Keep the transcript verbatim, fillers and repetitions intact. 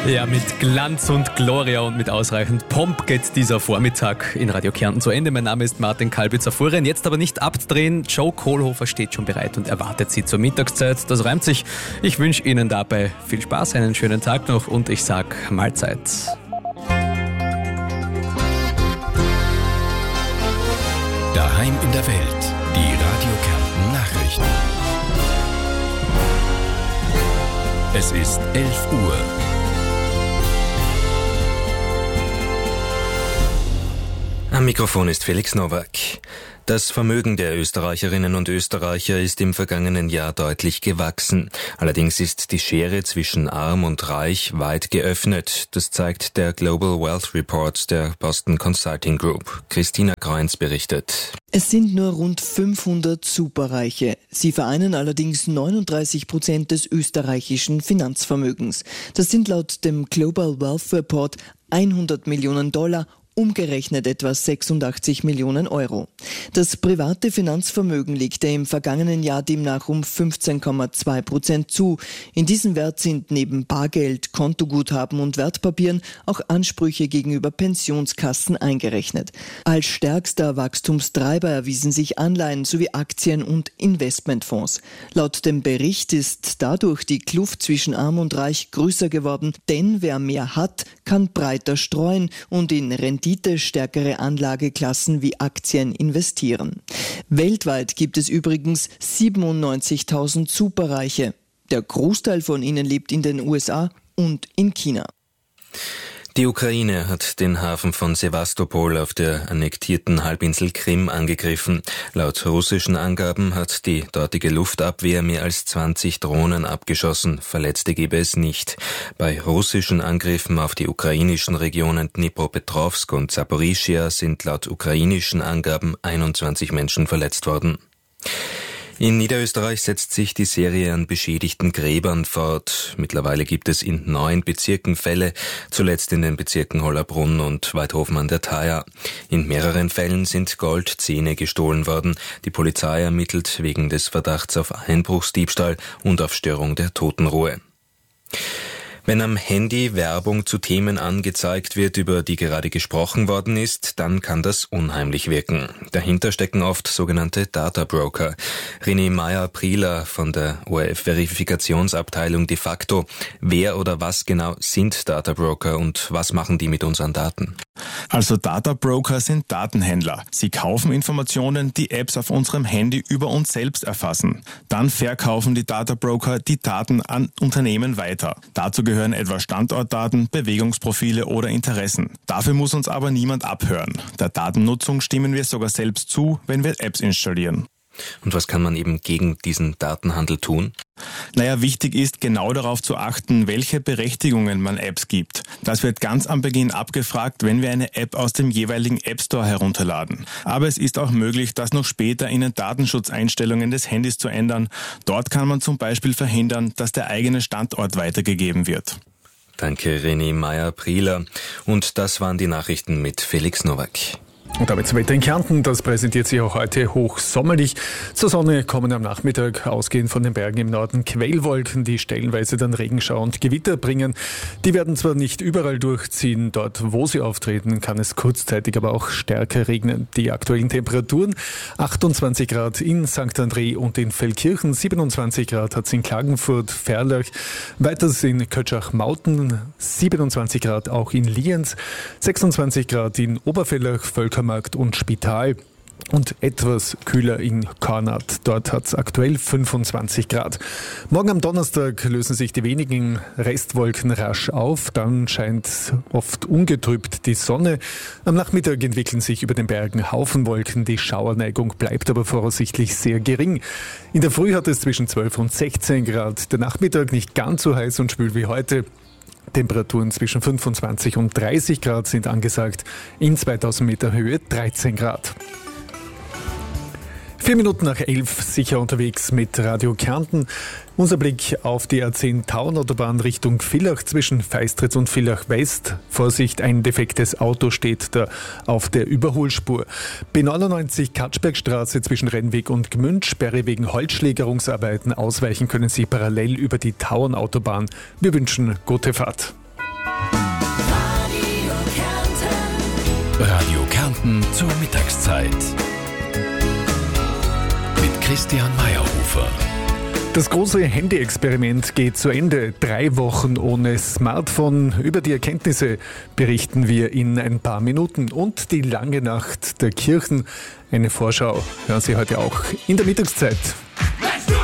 Ja, mit Glanz und Gloria und mit ausreichend Pomp geht dieser Vormittag in Radio Kärnten zu Ende. Mein Name ist Martin Kalbitzer-Fuhren. Jetzt aber nicht abdrehen. Joe Kohlhofer steht schon bereit und erwartet Sie zur Mittagszeit. Das reimt sich. Ich wünsche Ihnen dabei viel Spaß, einen schönen Tag noch und ich sag Mahlzeit. Daheim in der Welt. Die Radio Kärnten Nachrichten. Es ist elf Uhr. Am Mikrofon ist Felix Nowak. Das Vermögen der Österreicherinnen und Österreicher ist im vergangenen Jahr deutlich gewachsen. Allerdings ist die Schere zwischen Arm und Reich weit geöffnet. Das zeigt der Global Wealth Report der Boston Consulting Group. Christina Kreunz berichtet. Es sind nur rund fünfhundert Superreiche. Sie vereinen allerdings neununddreißig Prozent des österreichischen Finanzvermögens. Das sind laut dem Global Wealth Report hundert Millionen Dollar, umgerechnet etwa sechsundachtzig Millionen Euro. Das private Finanzvermögen legte im vergangenen Jahr demnach um fünfzehn Komma zwei Prozent zu. In diesen Wert sind neben Bargeld, Kontoguthaben und Wertpapieren auch Ansprüche gegenüber Pensionskassen eingerechnet. Als stärkster Wachstumstreiber erwiesen sich Anleihen sowie Aktien und Investmentfonds. Laut dem Bericht ist dadurch die Kluft zwischen Arm und Reich größer geworden, denn wer mehr hat, kann breiter streuen und in Rendite stärkere Anlageklassen wie Aktien investieren. Weltweit gibt es übrigens siebenundneunzigtausend Superreiche. Der Großteil von ihnen lebt in den U S A und in China. Die Ukraine hat den Hafen von Sewastopol auf der annektierten Halbinsel Krim angegriffen. Laut russischen Angaben hat die dortige Luftabwehr mehr als zwanzig Drohnen abgeschossen. Verletzte gebe es nicht. Bei russischen Angriffen auf die ukrainischen Regionen Dnipropetrovsk und Saporischschja sind laut ukrainischen Angaben einundzwanzig Menschen verletzt worden. In Niederösterreich setzt sich die Serie an beschädigten Gräbern fort. Mittlerweile gibt es in neun Bezirken Fälle, zuletzt in den Bezirken Hollabrunn und Weidhofen an der Thaya. In mehreren Fällen sind Goldzähne gestohlen worden. Die Polizei ermittelt wegen des Verdachts auf Einbruchsdiebstahl und auf Störung der Totenruhe. Wenn am Handy Werbung zu Themen angezeigt wird, über die gerade gesprochen worden ist, dann kann das unheimlich wirken. Dahinter stecken oft sogenannte Data Broker. René Meyer-Prieler von der O R F-Verifikationsabteilung de facto. Wer oder was genau sind Data Broker und was machen die mit unseren Daten? Also Data Broker sind Datenhändler. Sie kaufen Informationen, die Apps auf unserem Handy über uns selbst erfassen. Dann verkaufen die Data Broker die Daten an Unternehmen weiter. Dazu gehören etwa Standortdaten, Bewegungsprofile oder Interessen. Dafür muss uns aber niemand abhören. Der Datennutzung stimmen wir sogar selbst zu, wenn wir Apps installieren. Und was kann man eben gegen diesen Datenhandel tun? Naja, wichtig ist, genau darauf zu achten, welche Berechtigungen man Apps gibt. Das wird ganz am Beginn abgefragt, wenn wir eine App aus dem jeweiligen App Store herunterladen. Aber es ist auch möglich, das noch später in den Datenschutzeinstellungen des Handys zu ändern. Dort kann man zum Beispiel verhindern, dass der eigene Standort weitergegeben wird. Danke, René Meyer-Prieler. Und das waren die Nachrichten mit Felix Nowak. Und damit zum Wetter in Kärnten, das präsentiert sich auch heute hochsommerlich. Zur Sonne kommen am Nachmittag ausgehend von den Bergen im Norden Quellwolken, die stellenweise dann Regenschauer und Gewitter bringen. Die werden zwar nicht überall durchziehen, dort wo sie auftreten, kann es kurzzeitig aber auch stärker regnen. Die aktuellen Temperaturen: achtundzwanzig Grad in Sankt André und in Feldkirchen, siebenundzwanzig Grad hat es in Klagenfurt, Ferlach, weiters in Kötschach-Mauten, siebenundzwanzig Grad auch in Lienz, sechsundzwanzig Grad in Oberfellach, Völkermarkt und Spital und etwas kühler in Kornat. Dort hat es aktuell fünfundzwanzig Grad. Morgen am Donnerstag lösen sich die wenigen Restwolken rasch auf. Dann scheint oft ungetrübt die Sonne. Am Nachmittag entwickeln sich über den Bergen Haufenwolken. Die Schauerneigung bleibt aber voraussichtlich sehr gering. In der Früh hat es zwischen zwölf und sechzehn Grad. Der Nachmittag nicht ganz so heiß und schwül wie heute. Temperaturen zwischen fünfundzwanzig und dreißig Grad sind angesagt. In zweitausend Meter Höhe dreizehn Grad. Vier Minuten nach elf, sicher unterwegs mit Radio Kärnten. Unser Blick auf die A zehn Tauernautobahn Richtung Villach zwischen Feistritz und Villach West. Vorsicht, ein defektes Auto steht da auf der Überholspur. B neunundneunzig Katschbergstraße zwischen Rennweg und Gmünd, Sperre wegen Holzschlägerungsarbeiten. Ausweichen können Sie parallel über die Tauernautobahn. Wir wünschen gute Fahrt. Nachrichten zur Mittagszeit. Mit Christian Meyerhofer. Das große Handy-Experiment geht zu Ende. Drei Wochen ohne Smartphone. Über die Erkenntnisse berichten wir in ein paar Minuten. Und die lange Nacht der Kirchen. Eine Vorschau hören Sie heute auch in der Mittagszeit.